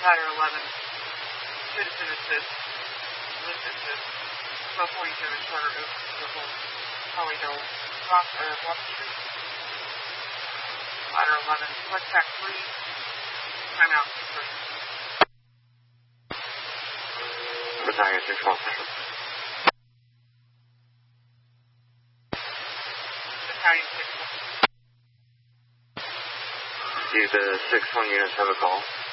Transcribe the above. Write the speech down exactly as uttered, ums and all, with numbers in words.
Ladder eleven, citizen assist, lift assist, twelve forty-seven Charter Oak Circle, Holly Hill, Rock, uh, Rock Street. Ladder eleven, select track three, timeout three. Battalion six one six. Battalion six one. Do the six one units have a call?